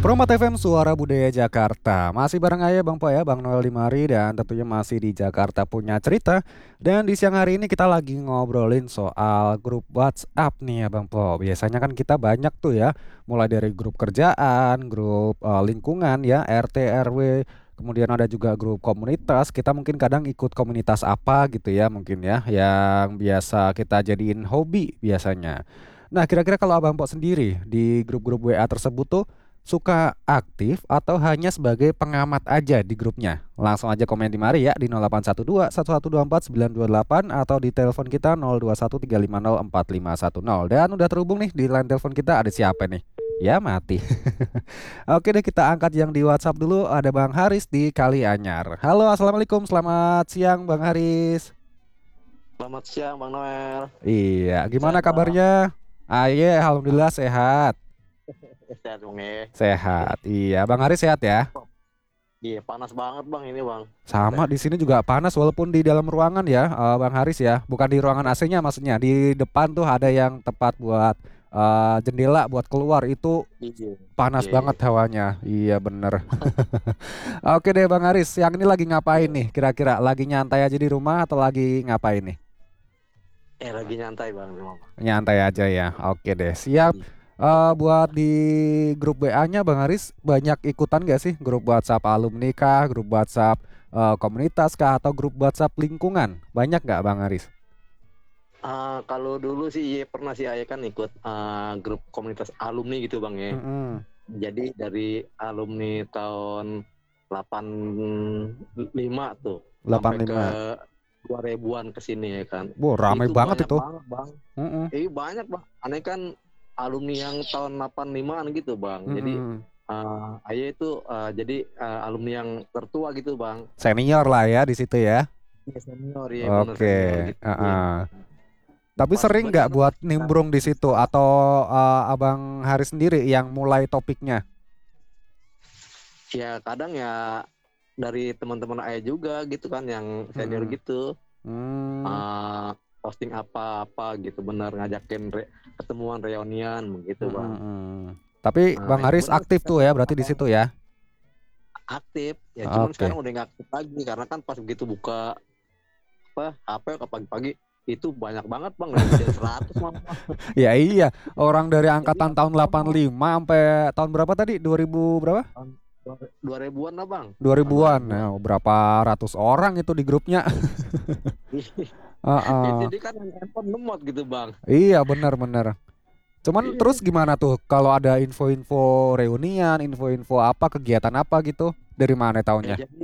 Promat FM Suara Budaya Jakarta. Masih bareng aja Bang Po ya, Bang Noel Dimari, dan tentunya masih di Jakarta Punya Cerita. Dan di siang hari ini kita lagi ngobrolin soal grup WhatsApp nih ya Bang Po. Biasanya kan kita banyak tuh ya, mulai dari grup kerjaan, grup lingkungan ya, RT RW, kemudian ada juga grup komunitas. Kita mungkin kadang ikut komunitas apa gitu ya, mungkin ya, yang biasa kita jadiin hobi biasanya. Nah, kira-kira kalau Abang Po sendiri di grup-grup WA tersebut tuh suka aktif atau hanya sebagai pengamat aja di grupnya? Langsung aja komen di mari ya di 0812 1124 928 atau di telepon kita 0213504510. Dan udah terhubung nih di line telepon kita, ada siapa nih? Ya mati. Oke deh, kita angkat yang di WhatsApp dulu. Ada Bang Haris di Kalianyar. Halo, assalamualaikum. Selamat siang Bang Haris. Selamat siang Bang Noel. Iya, gimana Sehat Bang? kabarnya? Iya, alhamdulillah sehat. Sehat Bang ya. Sehat. Iya, Bang Haris sehat ya. Iya panas banget Bang ini Bang. Sama di sini juga panas walaupun di dalam ruangan ya, Bang Haris ya. Bukan di ruangan AC-nya maksudnya. Di depan tuh ada yang tepat buat jendela buat keluar itu Iya. panas Iya. banget hawanya. Iya bener. Oke deh Bang Haris, yang ini lagi ngapain Iya. nih? Kira-kira lagi nyantai aja di rumah atau lagi ngapain nih? Lagi nyantai Bang di rumah Bang. Nyantai aja ya. Oke deh, siap. Iya. Buat di grup WA-nya Bang Haris banyak ikutan gak sih? Grup WhatsApp alumni kah? Grup WhatsApp komunitas kah? Atau grup WhatsApp lingkungan? Banyak gak Bang Haris? Kalau dulu sih iya pernah sih Ayah kan ikut grup komunitas alumni gitu Bang ya. Mm-mm. Jadi dari alumni tahun 85 tuh sampai ke 85. 2000-an ke sini ya kan. Wow, ramai Itu banget banyak itu. banget Bang. Mm-mm. Banyak Bang. Aneh kan alumni yang tahun 85-an gitu Bang. Jadi Mm-mm. Ayah itu jadi alumni yang tertua gitu Bang. Senior lah ya di situ ya. Iya senior ya bener Oke. senior gitu. Iya. uh-uh. Tapi Pas sering nggak bener buat pas nimbrung di situ atau Abang Haris sendiri yang mulai topiknya? ya kadang ya dari teman-teman Ayah juga gitu kan yang senior Mm-mm. gitu. Hmm. uh, Posting apa-apa gitu bener ngajakin ketemuan reunian begitu Bang. Mm-mm. Tapi Bang Itu Haris bener aktif tuh ya berarti di situ ya. aktif ya cuman Oke. sekarang udah nggak aktif lagi karena kan pas begitu buka apa HP ke pagi-pagi itu banyak banget Bang lebih dari 100 malah. Ya iya, orang dari Jadi angkatan tahun lama 85 sampai tahun berapa tadi? 2000 berapa? tahun 2000-an lah Bang, tahun 2000-an. 2000-an. Nah, berapa ratus orang itu di grupnya. Ya Heeh. jadi kan handphone lemot gitu Bang. Iya, benar-benar. Cuman terus Iya. gimana tuh kalau ada info-info reunian, info-info apa, kegiatan apa gitu? Dari mana taunya? Jadi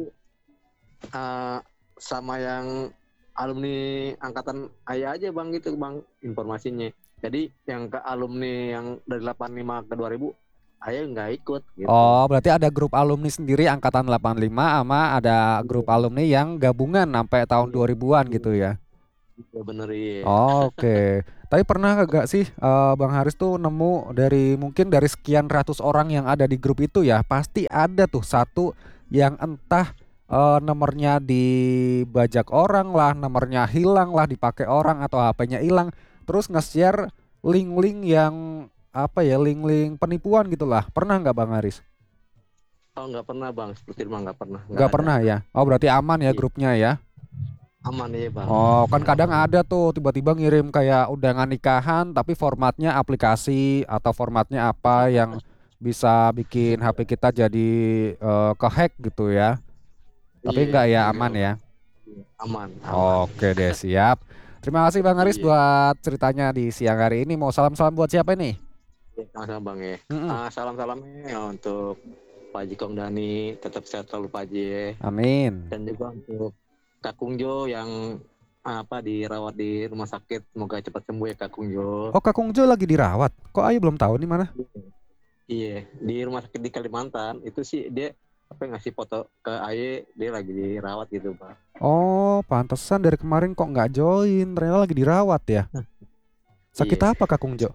eh, sama yang alumni angkatan Ayah aja Bang gitu Bang informasinya. Jadi yang ke alumni yang dari 85 ke 2000 Ayah nggak ikut gitu. Oh, berarti ada grup alumni sendiri angkatan 85 sama ada grup Iya. alumni yang gabungan sampai tahun Iya. 2000-an Iya. gitu ya. Iya bener iya. Oke. Tapi pernah gak sih Bang Haris tuh nemu dari mungkin dari sekian ratus orang yang ada di grup itu ya, pasti ada tuh satu yang entah nomornya dibajak orang lah, nomornya hilang lah, dipakai orang atau HP-nya hilang, terus nge-share link-link yang apa ya, link-link penipuan gitulah. Pernah nggak Bang Haris? Oh nggak pernah Bang, seperti itu mah nggak pernah, nggak Nggak ada. pernah ya. Oh, berarti aman ya Iya, grupnya ya. aman ya Bang, Oh, kan nggak kadang pernah. ada tuh tiba-tiba ngirim kayak undangan nikahan tapi formatnya aplikasi atau formatnya apa yang bisa bikin HP kita jadi kehack gitu ya. Tapi Iya, enggak ya, iya, aman ya. aman, aman. Oke deh, siap. Terima kasih Bang Haris Iya, buat ceritanya di siang hari ini. Mau salam-salam buat siapa nih? iya, sama-sama Bang ya. Mm-mm. Salam-salamnya ya untuk Pak Haji Kong Dani, tetap sehat selalu Pak Haji ya. Amin. Dan juga untuk Kak Kung Jo yang dirawat di rumah sakit, semoga cepat sembuh ya Kak Kung Jo. Oh, Kak Kungjo lagi dirawat. Kok Ayu belum tahu nih mana? Iya, di rumah sakit di Kalimantan itu sih dia ngasih foto ke Aye dia lagi dirawat gitu Pak. Oh, pantesan dari kemarin kok nggak join. Ternyata lagi dirawat ya. Sakit Iya, apa Kak Kungjo?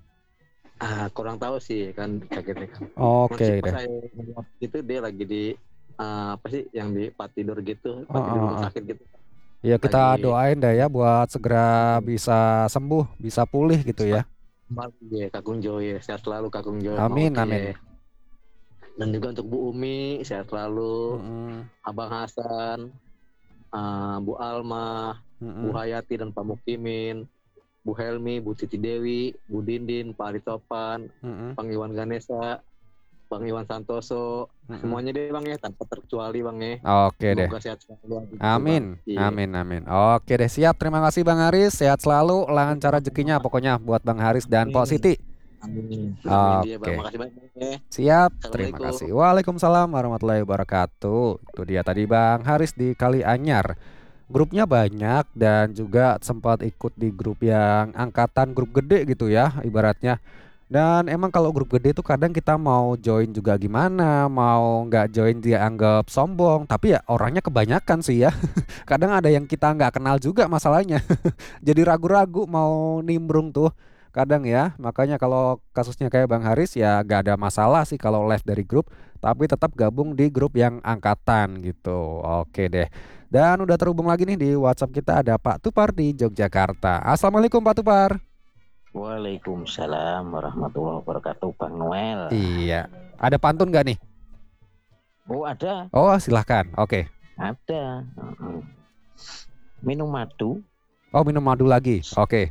kurang tahu sih kan sakitnya kan. Masih Oke pas deh. saya ngeliat itu dia lagi di apa sih yang di tempat tidur gitu, Oh, tempat tidur oh, rumah oh. sakit gitu. Ya kita Lagi doain dah ya buat segera bisa sembuh, bisa pulih gitu ya. cepat kembali ya Kak Kunjo ya, sehat selalu Kak Kunjo, Mang Amin, Oki ya. amin. Dan juga untuk Bu Umi sehat selalu, Mm-mm. Abang Hasan, Bu Alma, Bu Mm-mm. Hayati dan Pak Mukimin, Bu Helmi, Bu Titi Dewi, Bu Dindin, Pak Ari Topan, Mm-mm. Bang Iwan Ganesa, Bang Iwan Santoso, Mm-mm. semuanya deh Bang ya, tanpa terkecuali Bang ya. Oke deh. Semoga sehat selalu gitu Bang. Amin, Iya. amin, amin. Oke deh, siap. Terima kasih Bang Haris. Sehat selalu, lancar rezekinya pokoknya buat Bang Haris dan Pok Amin. Siti. Amin. Amin dia Bang. Oke, Makasih banyak ya. siap. Terima Assalamualaikum. kasih. Waalaikumsalam warahmatullahi wabarakatuh. Itu dia tadi Bang Haris di Kalianyar. Grupnya banyak dan juga sempat ikut di grup yang angkatan grup gede gitu ya, ibaratnya. Dan emang kalau grup gede itu kadang kita mau join juga gimana, mau nggak join dia anggap sombong. Tapi ya orangnya kebanyakan sih ya. Kadang ada yang kita nggak kenal juga masalahnya. Jadi ragu-ragu mau nimbrung tuh. Kadang ya, makanya kalau kasusnya kayak Bang Haris ya gak ada masalah sih kalau left dari grup, tapi tetap gabung di grup yang angkatan gitu. Oke deh. Dan udah terhubung lagi nih di WhatsApp kita ada Pak Tupar di Yogyakarta. Assalamualaikum Pak Tupar. Waalaikumsalam warahmatullahi wabarakatuh, Bang Noel. Iya. Ada pantun gak nih? Oh, ada. Oh silahkan. Oke. Ada. Minum madu. Oh minum madu lagi. Oke.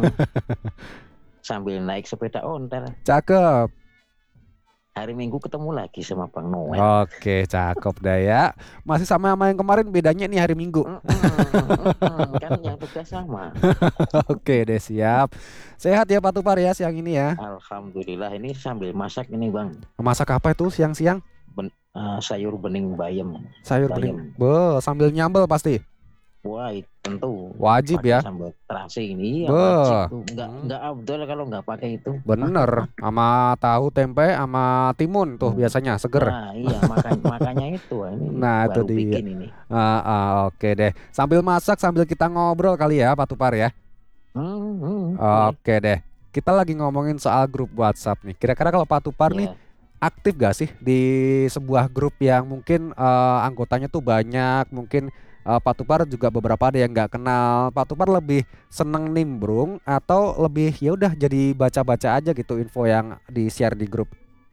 Sambil naik sepeda ontel. Cakep. Hari Minggu ketemu lagi sama Bang Noel. Oke, cakep dah ya. Masih sama yang kemarin, bedanya nih hari Minggu. Kan yang tugas sama. Oke deh, siap. Sehat ya Pak Tupar ya siang ini ya. Alhamdulillah, ini sambil masak ini Bang. Masak apa itu siang-siang? Sayur bening bayam. Sayur bening. Be, sambil nyambel pasti. Wah, tentu. Wajib pakai ya. Sambal terasi ini ya Be. wajib tuh. Enggak abdol kalau nggak pakai itu. Bener, sama tahu tempe sama timun tuh biasanya seger. Nah, iya makanya itu ini Nah, itu baru dia. bikin ini. Oke deh. Sambil masak sambil kita ngobrol kali ya Pak Tupar ya. Oke deh. Kita lagi ngomongin soal grup WhatsApp nih. Kira-kira kalau Pak Tupar nih aktif gak sih di sebuah grup yang mungkin anggotanya tuh banyak, mungkin Pak Tupar juga beberapa ada yang nggak kenal. Pak Tupar lebih seneng nimbrung atau lebih ya udah jadi baca-baca aja gitu info yang di share di grup?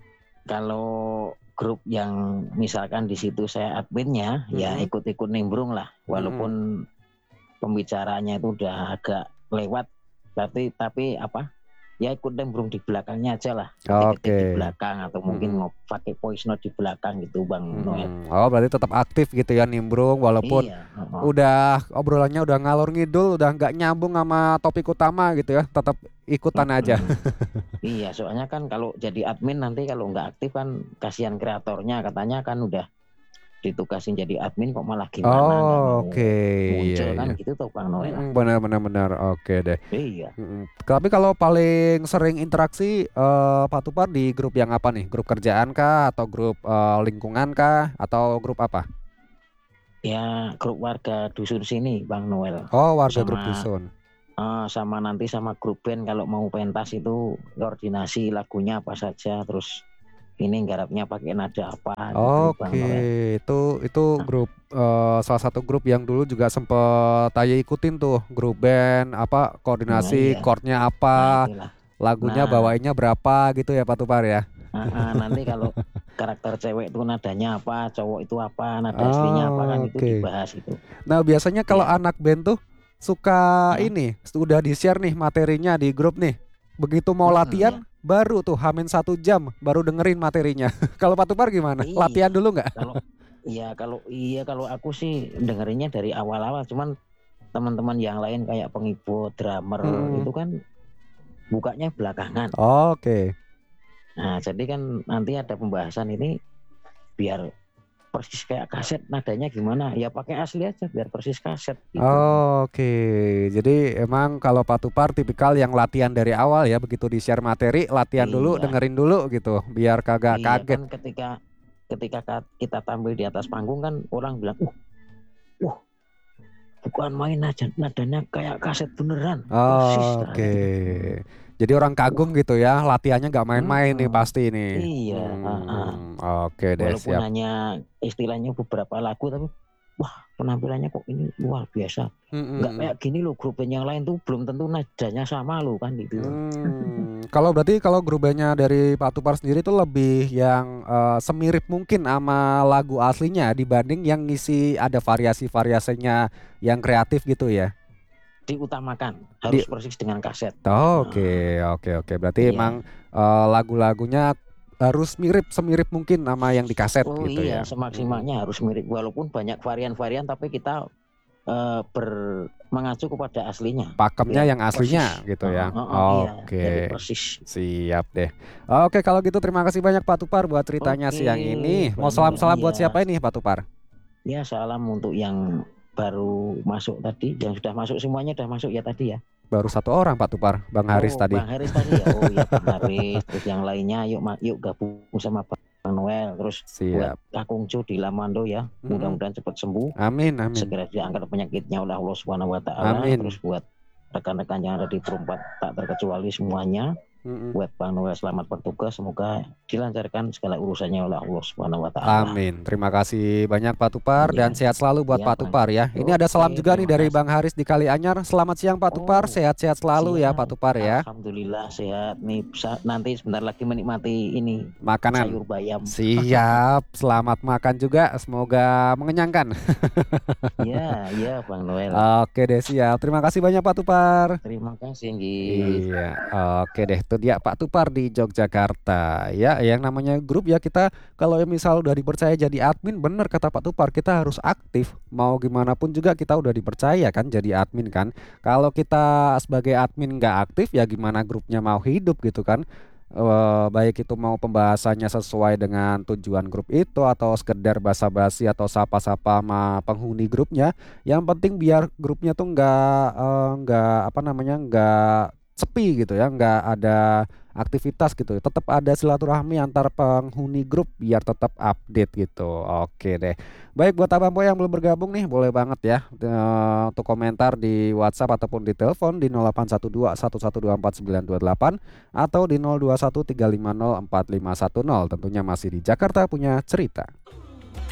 Kalau grup yang misalkan di situ saya adminnya, ya ikut-ikut nimbrung lah, walaupun pembicaranya itu udah agak lewat, tapi apa? Ya ikut nimbrung di belakangnya aja lah, ketik-ketik di belakang atau mungkin pakai voice note di belakang gitu Bang Noel. Oh berarti tetap aktif gitu ya nimbrung walaupun udah obrolannya udah ngalor ngidul, udah nggak nyambung sama topik utama gitu ya, tetap ikutan aja. Iya, soalnya kan kalau jadi admin nanti kalau nggak aktif kan kasihan kreatornya, katanya kan udah ditugasin jadi admin kok malah gimana muncul kan gitu tuh Bang Noel. Benar. Oke deh. Iya. Tapi kalau paling sering interaksi Pak Tupar di grup yang apa nih? Grup kerjaan kah atau grup lingkungan kah atau grup apa? Ya grup warga dusun sini Bang Noel. Oh warga grup dusun. Sama nanti sama grup band kalau mau pentas itu koordinasi lagunya apa saja, terus ini garapnya pakai nada apa gitu Bang Noel. Itu grup salah satu grup yang dulu juga sempet saya ikutin tuh, grup band apa koordinasi chordnya apa, lagunya bawainnya berapa gitu ya Pak Tupar ya. Nanti kalau karakter cewek itu nadanya apa, cowok itu apa, nada aslinya apa kan itu dibahas itu. Nah biasanya kalau anak band tuh suka ini sudah di-share nih materinya di grup nih. Begitu mau latihan baru tuh Hamin 1 jam baru dengerin materinya. Kalau Pak Tupar gimana? Latihan dulu nggak? Kalau aku sih dengerinnya dari awal-awal, cuman teman-teman yang lain kayak pengibut, drummer itu kan bukanya belakangan. Oke. Nah, jadi kan nanti ada pembahasan ini biar persis kayak kaset, nadanya gimana? Ya pakai asli aja biar persis kaset gitu. Oke. Jadi emang kalau Pak Tupar tipikal yang latihan dari awal ya, begitu di-share materi, latihan dulu, dengerin dulu gitu, biar kagak kaget. Kan ketika kita tampil di atas panggung kan orang bilang, bukan main aja, nadanya kayak kaset beneran. Oke. Jadi orang kagum gitu ya, latihannya nggak main-main nih pasti nih. Iya. Oke deh, walaupun siap. hanya istilahnya beberapa lagu, tapi wah penampilannya kok ini luar biasa. Nggak kayak gini loh, grup band yang lain tuh belum tentu nadanya sama loh kan gitu. Kalau berarti kalau grup bandnya dari Pak Tupar sendiri tuh lebih yang semirip mungkin sama lagu aslinya dibanding yang ngisi ada variasi-variasinya yang kreatif gitu ya. Diutamakan Di harus persis dengan kaset. Oke. Berarti Iya. emang lagu-lagunya harus semirip mungkin sama yang di kaset Oh gitu iya, ya. semaksimalnya harus mirip walaupun banyak varian-varian tapi kita mengacu kepada aslinya Pakemnya biar yang aslinya persis. gitu ya. Iya, jadi Oke. persis. Siap deh. Oke, kalau gitu terima kasih banyak Pak Tupar buat ceritanya Oke, siang ini. Mau Bang Noel. salam-salam buat Iya. siapa ini Pak Tupar? Ya, salam untuk yang baru masuk tadi, yang sudah masuk semuanya sudah masuk ya tadi ya. Baru satu orang Pak Tupar, Bang Haris Oh, tadi. Bang Haris tadi ya. Oh ya, Bang Haris. Terus yang lainnya yuk gabung sama Bang Noel. Terus buat Siap. Kakung Cu di Lamando ya. Mudah-mudahan cepat sembuh. Amin. Segera diangkat penyakitnya oleh Allah Subhanahu wa taala. Amin. Terus buat rekan-rekan yang ada di perempat tak terkecuali semuanya. Buat Bang Noel selamat bertugas, semoga dilancarkan segala urusannya oleh Allah Subhanahu wa taala. Amin. Terima kasih banyak Pak Tupar dan Iya. sehat selalu buat Iya, Pak Bang. Tupar ya. Ini ada salam Oke, juga nih terima dari kasih. Bang Haris di Kalianyar. Selamat siang Pak Tupar, Oh, sehat-sehat selalu ya Pak siap. Tupar ya. Alhamdulillah sehat nih. Nanti sebentar lagi menikmati ini Makanan. sayur bayam. Siap, selamat makan juga. Semoga mengenyangkan. Iya, Bang Noel. Oke deh, siap. Terima kasih banyak Pak Tupar. Terima kasih, Nggih. Iya, oke deh. Itu dia Pak Tupar di Yogyakarta. Ya, yang namanya grup ya kita kalau misal udah dipercaya jadi admin, bener kata Pak Tupar, kita harus aktif. Mau gimana pun juga kita udah dipercaya kan jadi admin kan. Kalau kita sebagai admin nggak aktif ya gimana grupnya mau hidup gitu kan. Baik itu mau pembahasannya sesuai dengan tujuan grup itu atau sekedar basa-basi atau sapa-sapa sama penghuni grupnya, yang penting biar grupnya tuh nggak apa namanya nggak sepi gitu ya, nggak ada aktivitas gitu, tetap ada silaturahmi antar penghuni grup biar tetap update gitu. Oke deh, baik buat abang boy yang belum bergabung nih boleh banget ya untuk komentar di WhatsApp ataupun di telepon di 0812 1124 928 atau di 0213504510. Tentunya masih di Jakarta Punya Cerita.